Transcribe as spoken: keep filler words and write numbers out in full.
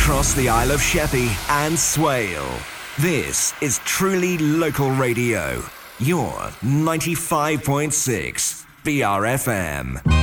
across the Isle of Sheppey and Swale. This is truly local radio. Your ninety-five point six B R F M.